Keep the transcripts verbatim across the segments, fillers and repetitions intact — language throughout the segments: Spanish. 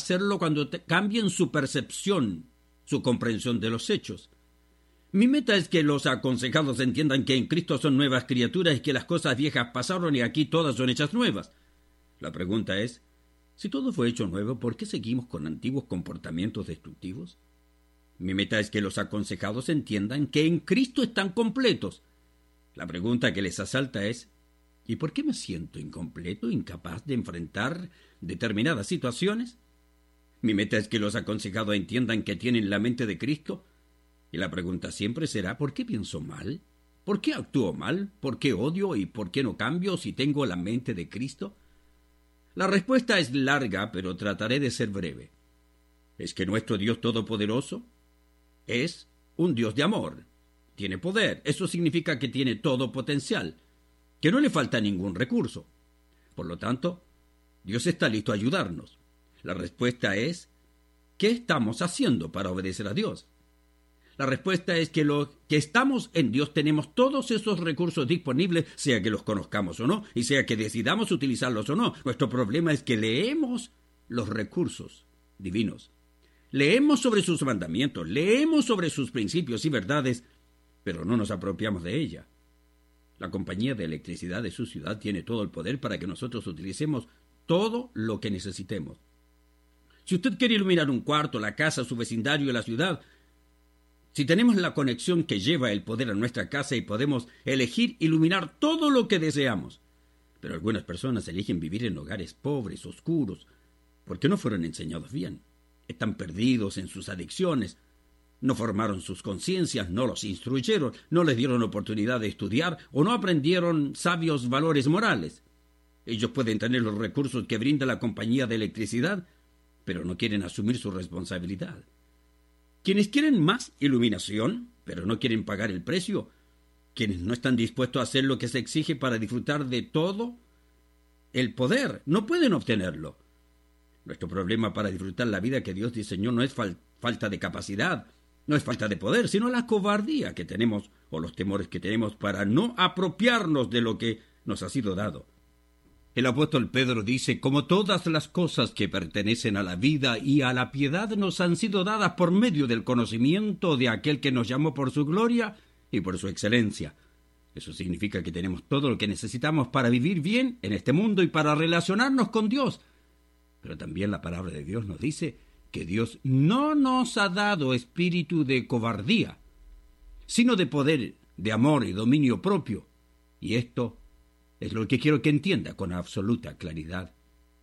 hacerlo cuando te cambien su percepción, su comprensión de los hechos. Mi meta es que los aconsejados entiendan que en Cristo son nuevas criaturas y que las cosas viejas pasaron y aquí todas son hechas nuevas. La pregunta es, si todo fue hecho nuevo, ¿por qué seguimos con antiguos comportamientos destructivos? Mi meta es que los aconsejados entiendan que en Cristo están completos. La pregunta que les asalta es, ¿y por qué me siento incompleto, incapaz de enfrentar determinadas situaciones? Mi meta es que los aconsejados entiendan que tienen la mente de Cristo. Y la pregunta siempre será, ¿por qué pienso mal? ¿Por qué actúo mal? ¿Por qué odio? ¿Y por qué no cambio si tengo la mente de Cristo? La respuesta es larga, pero trataré de ser breve. ¿Es que nuestro Dios Todopoderoso es un Dios de amor? Tiene poder. Eso significa que tiene todo potencial, que no le falta ningún recurso. Por lo tanto, Dios está listo a ayudarnos. La respuesta es, ¿qué estamos haciendo para obedecer a Dios? La respuesta es que los que estamos en Dios tenemos todos esos recursos disponibles, sea que los conozcamos o no, y sea que decidamos utilizarlos o no. Nuestro problema es que leemos los recursos divinos. Leemos sobre sus mandamientos, leemos sobre sus principios y verdades, pero no nos apropiamos de ella. La compañía de electricidad de su ciudad tiene todo el poder para que nosotros utilicemos todo lo que necesitemos. Si usted quiere iluminar un cuarto, la casa, su vecindario y la ciudad, si tenemos la conexión que lleva el poder a nuestra casa y podemos elegir iluminar todo lo que deseamos. Pero algunas personas eligen vivir en hogares pobres, oscuros, porque no fueron enseñados bien. Están perdidos en sus adicciones. No formaron sus conciencias, no los instruyeron, no les dieron oportunidad de estudiar o no aprendieron sabios valores morales. Ellos pueden tener los recursos que brinda la compañía de electricidad, pero no quieren asumir su responsabilidad. Quienes quieren más iluminación, pero no quieren pagar el precio, quienes no están dispuestos a hacer lo que se exige para disfrutar de todo el poder, no pueden obtenerlo. Nuestro problema para disfrutar la vida que Dios diseñó no es fal- falta de capacidad, no es falta de poder, sino la cobardía que tenemos o los temores que tenemos para no apropiarnos de lo que nos ha sido dado. El apóstol Pedro dice, como todas las cosas que pertenecen a la vida y a la piedad nos han sido dadas por medio del conocimiento de aquel que nos llamó por su gloria y por su excelencia. Eso significa que tenemos todo lo que necesitamos para vivir bien en este mundo y para relacionarnos con Dios. Pero también la palabra de Dios nos dice que Dios no nos ha dado espíritu de cobardía, sino de poder, de amor y dominio propio. Y esto es lo que quiero que entienda con absoluta claridad.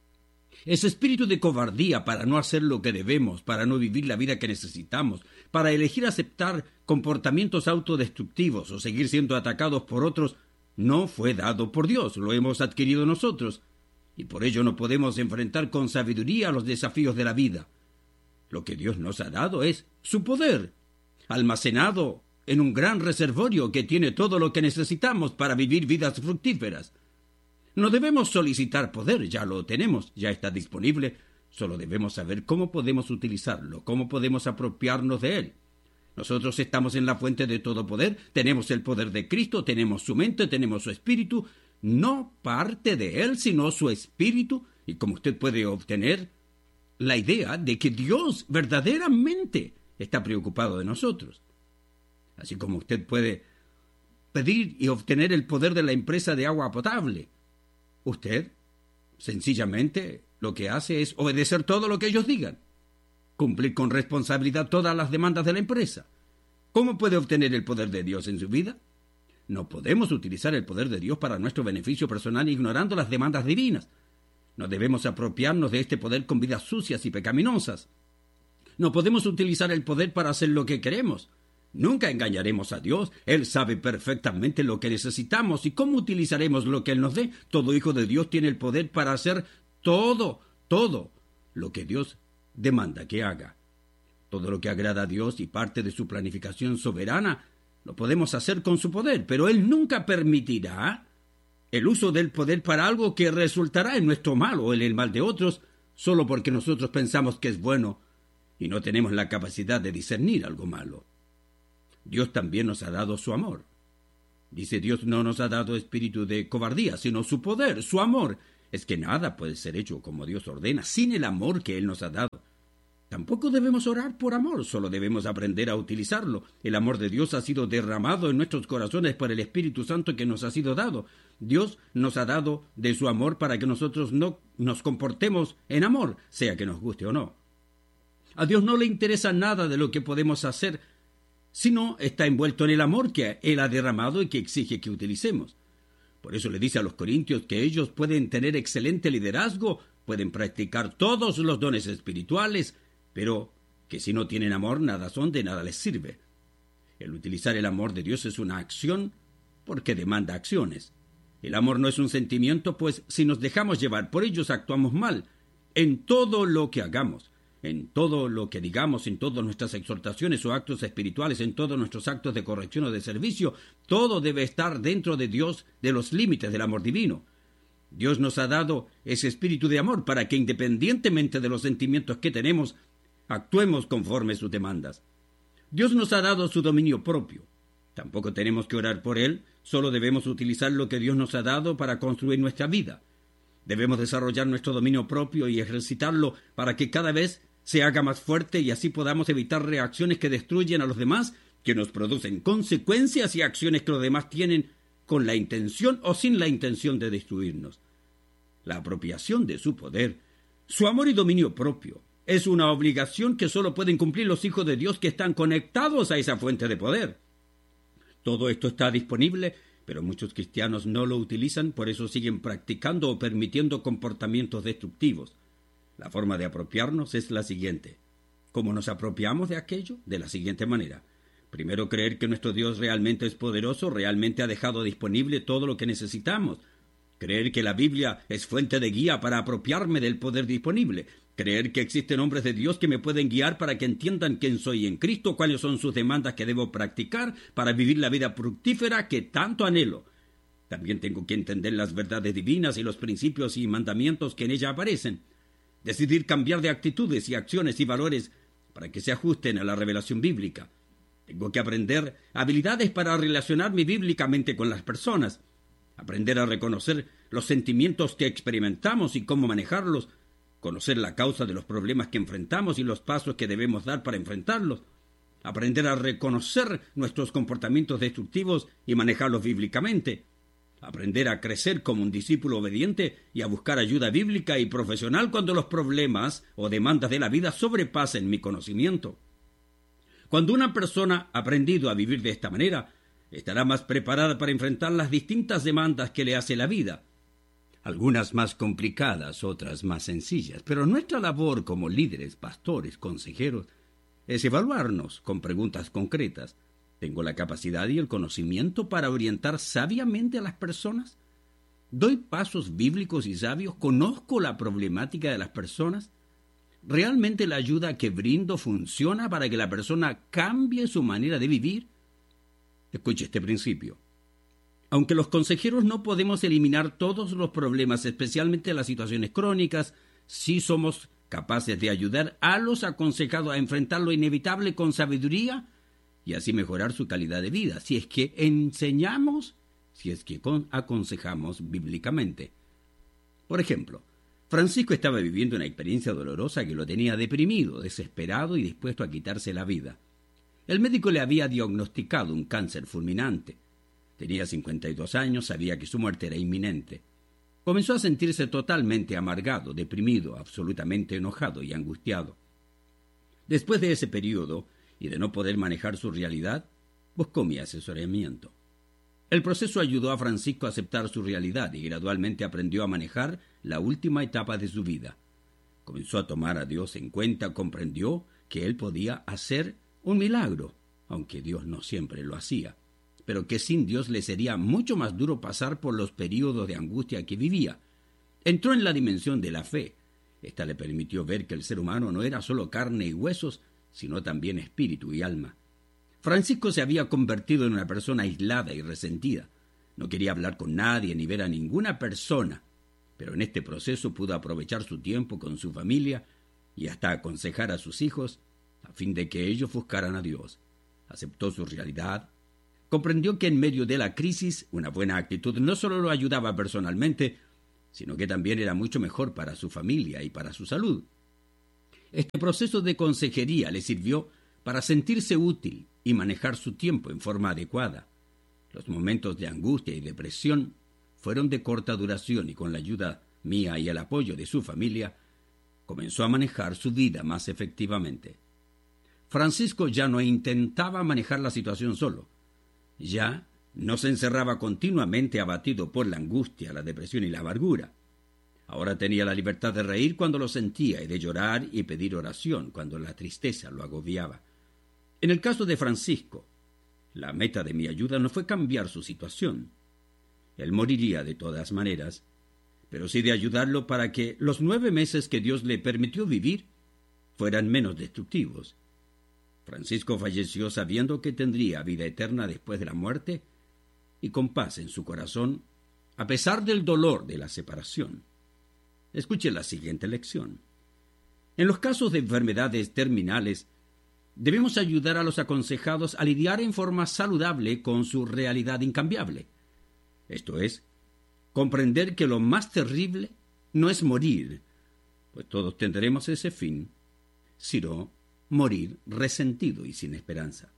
Ese espíritu de cobardía para no hacer lo que debemos, para no vivir la vida que necesitamos, para elegir aceptar comportamientos autodestructivos o seguir siendo atacados por otros, no fue dado por Dios, lo hemos adquirido nosotros, y por ello no podemos enfrentar con sabiduría los desafíos de la vida. Lo que Dios nos ha dado es su poder, almacenado en un gran reservorio que tiene todo lo que necesitamos para vivir vidas fructíferas. No debemos solicitar poder, ya lo tenemos, ya está disponible, solo debemos saber cómo podemos utilizarlo, cómo podemos apropiarnos de él. Nosotros estamos en la fuente de todo poder, tenemos el poder de Cristo, tenemos su mente, tenemos su espíritu, no parte de él, sino su espíritu, y como usted puede obtener la idea de que Dios verdaderamente está preocupado de nosotros. Así como usted puede pedir y obtener el poder de la empresa de agua potable. Usted, sencillamente, lo que hace es obedecer todo lo que ellos digan, cumplir con responsabilidad todas las demandas de la empresa. ¿Cómo puede obtener el poder de Dios en su vida? No podemos utilizar el poder de Dios para nuestro beneficio personal ignorando las demandas divinas. No debemos apropiarnos de este poder con vidas sucias y pecaminosas. No podemos utilizar el poder para hacer lo que queremos. Nunca engañaremos a Dios. Él sabe perfectamente lo que necesitamos y cómo utilizaremos lo que Él nos dé. Todo hijo de Dios tiene el poder para hacer todo, todo lo que Dios demanda que haga. Todo lo que agrada a Dios y parte de su planificación soberana lo podemos hacer con su poder, pero Él nunca permitirá el uso del poder para algo que resultará en nuestro mal o en el mal de otros, solo porque nosotros pensamos que es bueno y no tenemos la capacidad de discernir algo malo. Dios también nos ha dado su amor. Dice, Dios no nos ha dado espíritu de cobardía, sino su poder, su amor. es que nada puede ser hecho como Dios ordena, sin el amor que Él nos ha dado. Tampoco debemos orar por amor, solo debemos aprender a utilizarlo. El amor de Dios ha sido derramado en nuestros corazones por el Espíritu Santo que nos ha sido dado. Dios nos ha dado de su amor para que nosotros no nos comportemos en amor, sea que nos guste o no. A Dios no le interesa nada de lo que podemos hacer, sino está envuelto en el amor que Él ha derramado y que exige que utilicemos. Por eso le dice a los corintios que ellos pueden tener excelente liderazgo, pueden practicar todos los dones espirituales, pero que si no tienen amor, nada son, de nada les sirve. El utilizar el amor de Dios es una acción porque demanda acciones. El amor no es un sentimiento, pues si nos dejamos llevar por ellos actuamos mal en todo lo que hagamos, en todo lo que digamos, en todas nuestras exhortaciones o actos espirituales, en todos nuestros actos de corrección o de servicio. Todo debe estar dentro de Dios, de los límites del amor divino. Dios nos ha dado ese espíritu de amor para que, independientemente de los sentimientos que tenemos, actuemos conforme sus demandas. Dios nos ha dado su dominio propio. Tampoco tenemos que orar por él, solo debemos utilizar lo que Dios nos ha dado para construir nuestra vida. Debemos desarrollar nuestro dominio propio y ejercitarlo para que cada vez se haga más fuerte y así podamos evitar reacciones que destruyen a los demás, que nos producen consecuencias y acciones que los demás tienen con la intención o sin la intención de destruirnos. La apropiación de su poder, su amor y dominio propio, es una obligación que solo pueden cumplir los hijos de Dios que están conectados a esa fuente de poder. Todo esto está disponible, pero muchos cristianos no lo utilizan, por eso siguen practicando o permitiendo comportamientos destructivos. La forma de apropiarnos es la siguiente. ¿Cómo nos apropiamos de aquello? De la siguiente manera. Primero, creer que nuestro Dios realmente es poderoso, realmente ha dejado disponible todo lo que necesitamos. Creer que la Biblia es fuente de guía para apropiarme del poder disponible. Creer que existen hombres de Dios que me pueden guiar para que entiendan quién soy en Cristo, cuáles son sus demandas que debo practicar para vivir la vida fructífera que tanto anhelo. También tengo que entender las verdades divinas y los principios y mandamientos que en ella aparecen. Decidir cambiar de actitudes y acciones y valores para que se ajusten a la revelación bíblica. Tengo que aprender habilidades para relacionarme bíblicamente con las personas. Aprender a reconocer los sentimientos que experimentamos y cómo manejarlos. Conocer la causa de los problemas que enfrentamos y los pasos que debemos dar para enfrentarlos. Aprender a reconocer nuestros comportamientos destructivos y manejarlos bíblicamente. Aprender a crecer como un discípulo obediente y a buscar ayuda bíblica y profesional cuando los problemas o demandas de la vida sobrepasen mi conocimiento. Cuando una persona ha aprendido a vivir de esta manera, estará más preparada para enfrentar las distintas demandas que le hace la vida. Algunas más complicadas, otras más sencillas, pero nuestra labor como líderes, pastores, consejeros, es evaluarnos con preguntas concretas. ¿Tengo la capacidad y el conocimiento para orientar sabiamente a las personas? ¿Doy pasos bíblicos y sabios? ¿Conozco la problemática de las personas? ¿Realmente la ayuda que brindo funciona para que la persona cambie su manera de vivir? Escuche este principio. Aunque los consejeros no podemos eliminar todos los problemas, especialmente las situaciones crónicas, sí somos capaces de ayudar a los aconsejados a enfrentar lo inevitable con sabiduría y así mejorar su calidad de vida, si es que enseñamos, si es que aconsejamos bíblicamente. Por ejemplo, Francisco estaba viviendo una experiencia dolorosa que lo tenía deprimido, desesperado y dispuesto a quitarse la vida. El médico le había diagnosticado un cáncer fulminante. Tenía cincuenta y dos años, sabía que su muerte era inminente. Comenzó a sentirse totalmente amargado, deprimido, absolutamente enojado y angustiado. Después de ese periodo, y de no poder manejar su realidad, buscó mi asesoramiento. El proceso ayudó a Francisco a aceptar su realidad y gradualmente aprendió a manejar la última etapa de su vida. Comenzó a tomar a Dios en cuenta, comprendió que él podía hacer un milagro, aunque Dios no siempre lo hacía, pero que sin Dios le sería mucho más duro pasar por los períodos de angustia que vivía. Entró en la dimensión de la fe. Esta le permitió ver que el ser humano no era solo carne y huesos, sino también espíritu y alma. Francisco se había convertido en una persona aislada y resentida. No quería hablar con nadie ni ver a ninguna persona, pero en este proceso pudo aprovechar su tiempo con su familia y hasta aconsejar a sus hijos a fin de que ellos buscaran a Dios. Aceptó su realidad, comprendió que en medio de la crisis una buena actitud no solo lo ayudaba personalmente, sino que también era mucho mejor para su familia y para su salud. Este proceso de consejería le sirvió para sentirse útil y manejar su tiempo en forma adecuada. Los momentos de angustia y depresión fueron de corta duración y con la ayuda mía y el apoyo de su familia, comenzó a manejar su vida más efectivamente. Francisco ya no intentaba manejar la situación solo. Ya no se encerraba continuamente abatido por la angustia, la depresión y la amargura. Ahora tenía la libertad de reír cuando lo sentía y de llorar y pedir oración cuando la tristeza lo agobiaba. En el caso de Francisco, la meta de mi ayuda no fue cambiar su situación. Él moriría de todas maneras, pero sí de ayudarlo para que los nueve meses que Dios le permitió vivir fueran menos destructivos. Francisco falleció sabiendo que tendría vida eterna después de la muerte y con paz en su corazón, a pesar del dolor de la separación. Escuche la siguiente lección. En los casos de enfermedades terminales, debemos ayudar a los aconsejados a lidiar en forma saludable con su realidad incambiable. Esto es, comprender que lo más terrible no es morir, pues todos tendremos ese fin, sino morir resentido y sin esperanza.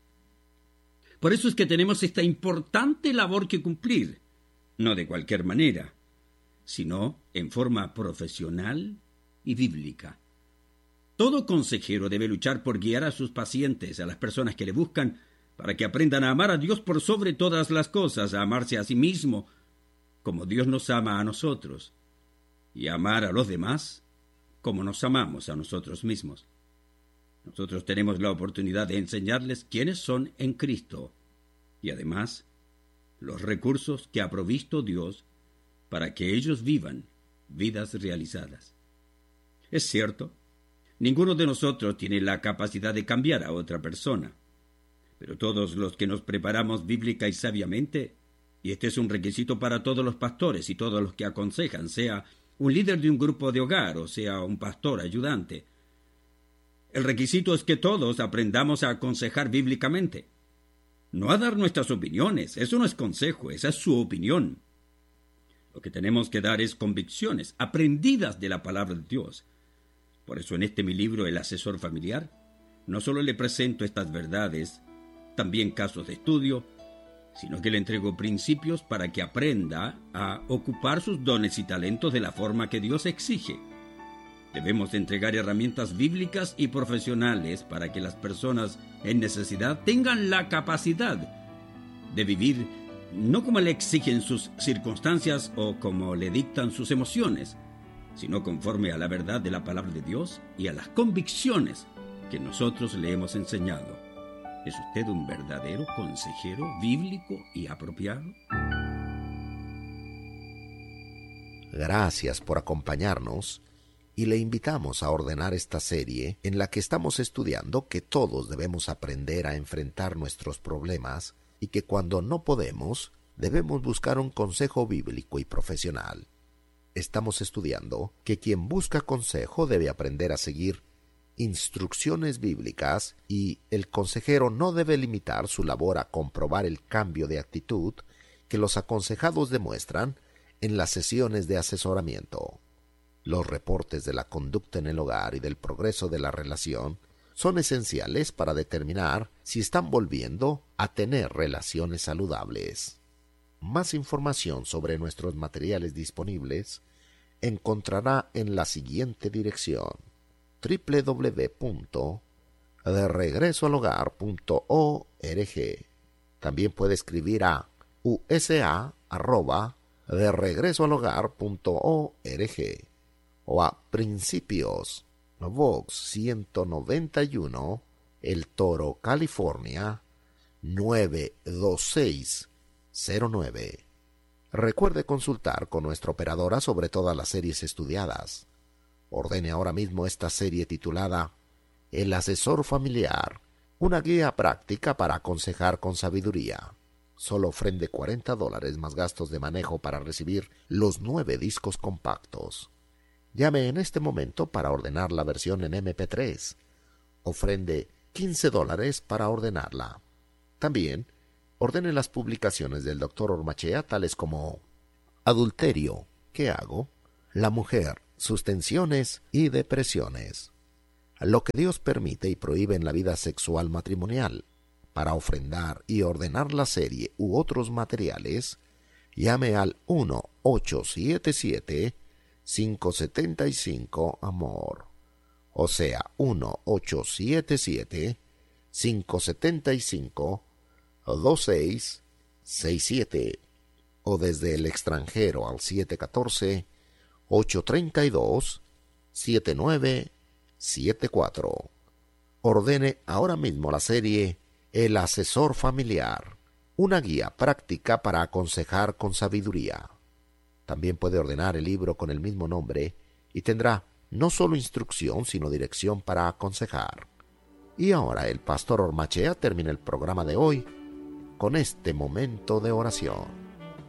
Por eso es que tenemos esta importante labor que cumplir, no de cualquier manera, sino en forma profesional y bíblica. Todo consejero debe luchar por guiar a sus pacientes, a las personas que le buscan, para que aprendan a amar a Dios por sobre todas las cosas, a amarse a sí mismo, como Dios nos ama a nosotros, y a amar a los demás como nos amamos a nosotros mismos. Nosotros tenemos la oportunidad de enseñarles quiénes son en Cristo y además los recursos que ha provisto Dios para que ellos vivan vidas realizadas. Es cierto, ninguno de nosotros tiene la capacidad de cambiar a otra persona, pero todos los que nos preparamos bíblica y sabiamente, y este es un requisito para todos los pastores y todos los que aconsejan, sea un líder de un grupo de hogar o sea un pastor ayudante, el requisito es que todos aprendamos a aconsejar bíblicamente. No a dar nuestras opiniones, eso no es consejo, esa es su opinión. Lo que tenemos que dar es convicciones, aprendidas de la palabra de Dios. Por eso en este mi libro, El Asesor Familiar, no solo le presento estas verdades, también casos de estudio, sino que le entrego principios para que aprenda a ocupar sus dones y talentos de la forma que Dios exige. Debemos entregar herramientas bíblicas y profesionales para que las personas en necesidad tengan la capacidad de vivir no como le exigen sus circunstancias o como le dictan sus emociones, sino conforme a la verdad de la palabra de Dios y a las convicciones que nosotros le hemos enseñado. ¿Es usted un verdadero consejero bíblico y apropiado? Gracias por acompañarnos y le invitamos a ordenar esta serie en la que estamos estudiando que todos debemos aprender a enfrentar nuestros problemas y que cuando no podemos, debemos buscar un consejo bíblico y profesional. Estamos estudiando que quien busca consejo debe aprender a seguir instrucciones bíblicas y el consejero no debe limitar su labor a comprobar el cambio de actitud que los aconsejados demuestran en las sesiones de asesoramiento. Los reportes de la conducta en el hogar y del progreso de la relación son esenciales para determinar si están volviendo a tener relaciones saludables. Más información sobre nuestros materiales disponibles encontrará en la siguiente dirección: doble u doble u doble u punto de regreso al hogar punto org. También puede escribir a usa arroba de regreso al hogar punto org o a Principios, Box ciento noventa y uno, El Toro, California nueve dos seis cero nueve. Recuerde consultar con nuestra operadora sobre todas las series estudiadas. Ordene ahora mismo esta serie titulada El Asesor Familiar, una guía práctica para aconsejar con sabiduría. Solo ofrende cuarenta dólares más gastos de manejo para recibir los nueve discos compactos. Llame en este momento para ordenar la versión en eme pe tres. Ofrende quince dólares para ordenarla. También ordene las publicaciones del doctor Ormachea, tales como Adulterio, ¿qué hago?, La mujer, sus tensiones y depresiones. Lo que Dios permite y prohíbe en la vida sexual matrimonial. Para ofrendar y ordenar la serie u otros materiales, llame al uno ocho siete siete, cinco siete cinco, amor. O sea, uno ocho siete siete, cinco siete cinco, dos seis seis siete. O desde el extranjero al siete uno cuatro, ocho tres dos, siete nueve siete cuatro. Ordene ahora mismo la serie El Asesor Familiar, una guía práctica para aconsejar con sabiduría. También puede ordenar el libro con el mismo nombre y tendrá no solo instrucción, sino dirección para aconsejar. Y ahora el pastor Ormachea termina el programa de hoy con este momento de oración.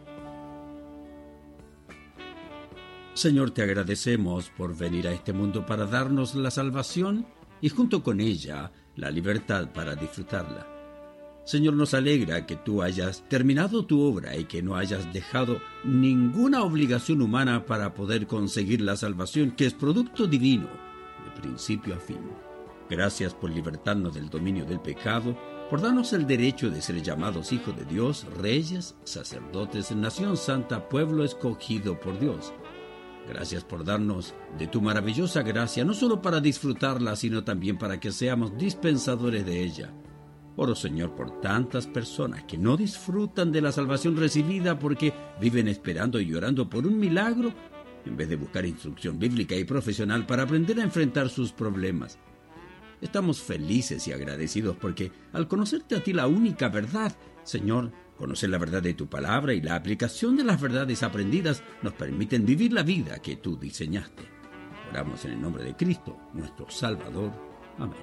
Señor, te agradecemos por venir a este mundo para darnos la salvación y junto con ella la libertad para disfrutarla. Señor, nos alegra que tú hayas terminado tu obra y que no hayas dejado ninguna obligación humana para poder conseguir la salvación, que es producto divino, de principio a fin. Gracias por libertarnos del dominio del pecado, por darnos el derecho de ser llamados hijos de Dios, reyes, sacerdotes, nación santa, pueblo escogido por Dios. Gracias por darnos de tu maravillosa gracia, no solo para disfrutarla, sino también para que seamos dispensadores de ella. Oro, Señor, por tantas personas que no disfrutan de la salvación recibida porque viven esperando y llorando por un milagro, en vez de buscar instrucción bíblica y profesional para aprender a enfrentar sus problemas. Estamos felices y agradecidos porque, al conocerte a ti la única verdad, Señor, conocer la verdad de tu palabra y la aplicación de las verdades aprendidas nos permiten vivir la vida que tú diseñaste. Oramos en el nombre de Cristo, nuestro Salvador. Amén.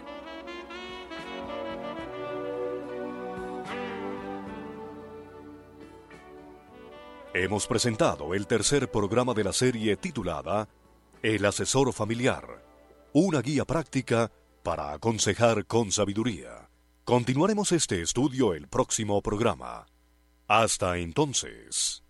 Hemos presentado el tercer programa de la serie titulada El Asesor Familiar, una guía práctica para aconsejar con sabiduría. Continuaremos este estudio el próximo programa. Hasta entonces.